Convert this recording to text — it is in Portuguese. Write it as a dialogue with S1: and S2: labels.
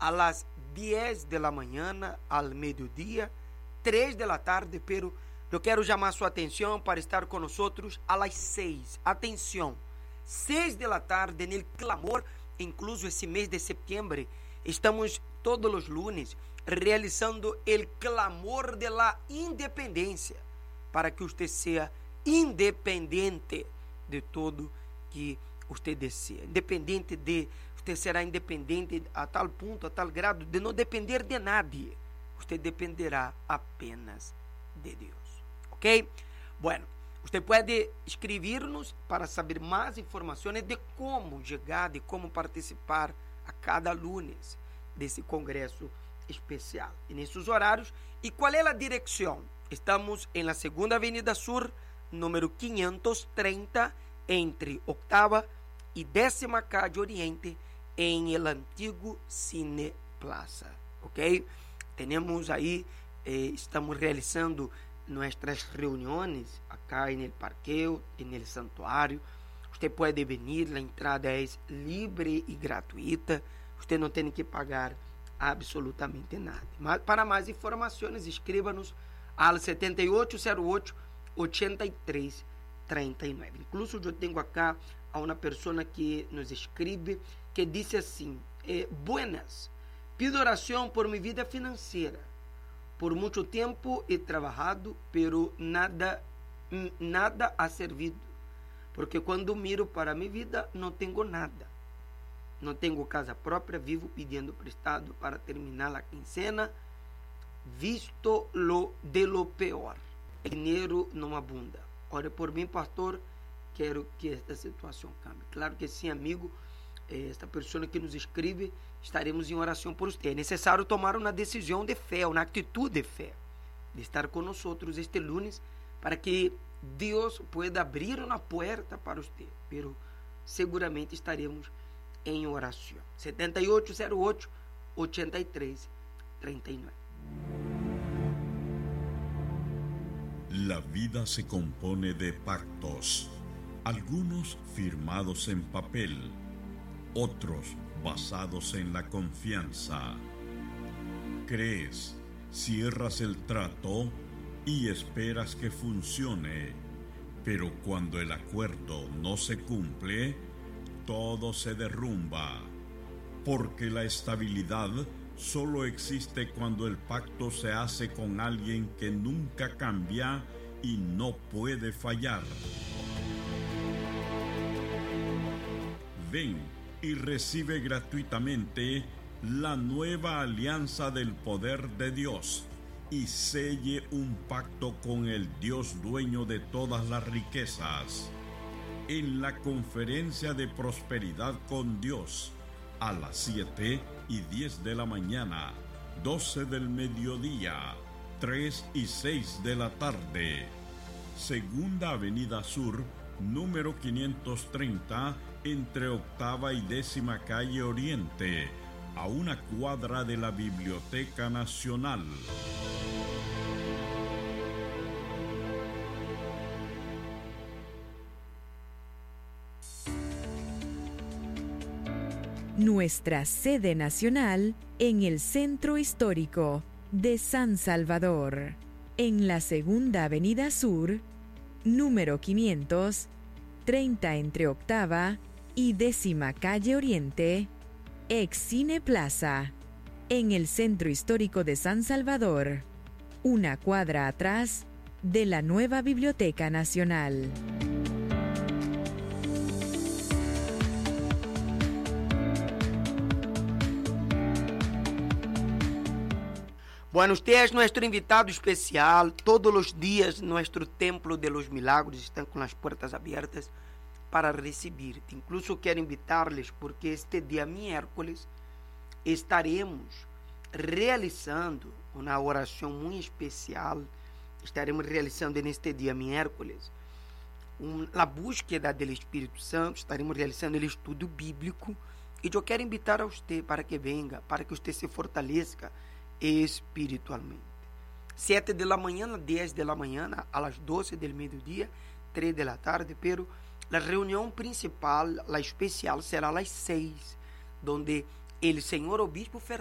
S1: a las 10 de la mañana, al mediodía, 3 de la tarde, pero eu quero chamar sua atenção para estar com nós a las 6. Atenção, 6 de la tarde, no clamor, incluso esse mês de setembro, estamos todos os lunes realizando o clamor de la independência, para que você seja independente de tudo que você deseja. Independente de, você será independente a tal ponto, a tal grado, de não depender de nadie. Você dependerá apenas de Deus. Ok? Bueno, você pode escrever-nos para saber mais informações de como chegar, de como participar a cada lunes desse congresso especial. E nesses horários, e qual é a direção? Estamos em la Segunda Avenida Sur, número 530, entre 8ª e 10ª Calle Oriente, em el antigo Cine Plaza. Ok? Temos aí, estamos realizando nossas reuniões acá no parqueo, no santuário. Você pode vir, a entrada é livre e gratuita. Você não tem que pagar absolutamente nada. Mas para mais informações, escreva-nos ao 7808-8339. Incluso eu tenho acá a uma pessoa que nos escreve que disse assim: buenas, pido oração por minha vida financeira. Por muito tempo he trabalhado, pero nada ha servido. Porque quando miro para minha vida, não tenho nada. Não tenho casa própria, vivo pedindo prestado para terminar a quincena, visto lo de lo pior. Dinheiro não abunda. Ore por mim, pastor, quero que esta situação cambie. Claro que sim, amigo, esta pessoa que nos escreve, estaremos em oração por você. É necessário tomar uma decisão de fé, uma atitude de fé, de estar conosco este lunes, para que Deus pueda abrir uma porta para você. Pero seguramente estaremos em oração. 7808-8339.
S2: La vida se compone de pactos, algunos firmados en papel, otros basados en la confianza. Crees, cierras el trato y esperas que funcione, pero cuando el acuerdo no se cumple, todo se derrumba, porque la estabilidad solo existe cuando el pacto se hace con alguien que nunca cambia y no puede fallar. Ven y recibe gratuitamente la nueva alianza del poder de Dios y selle un pacto con el Dios dueño de todas las riquezas. En la conferencia de prosperidad con Dios, a las 7 y 10 de la mañana, 12 del mediodía, 3 y 6 de la tarde. Segunda Avenida Sur, número 530, entre 8ª y 10ª Calle Oriente, a una cuadra de la Biblioteca Nacional.
S3: Nuestra sede nacional en el Centro Histórico de San Salvador, en la Segunda Avenida Sur, número 530, entre 8ª y 10ª Calle Oriente, ex Cine Plaza, en el Centro Histórico de San Salvador, una cuadra atrás de la nueva Biblioteca Nacional.
S1: Bueno, usted es nuestro invitado especial. Todos los días nuestro Templo de los Milagros están con las puertas abiertas para recibirte. Incluso quiero invitarles porque este día miércoles estaremos realizando uma oração muito especial. Estaremos realizando neste dia miércoles a búsqueda do Espírito Santo. Estaremos realizando o estudo bíblico e eu quero invitar a você para que venha, para que você se fortaleça espiritualmente. 7 de la mañana, 10 de la mañana, a las 12 del mediodía, 3 de la tarde, pero la reunión principal, la especial, será a las 6, donde el señor obispo